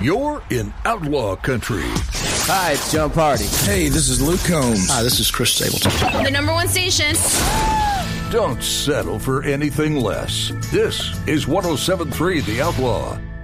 You're in Outlaw Country. Hi, it's John Party. Hey, this is Luke Combs. Hi, this is Chris Stapleton. The number one station. Don't settle for anything less. This is 107.3 The Outlaw.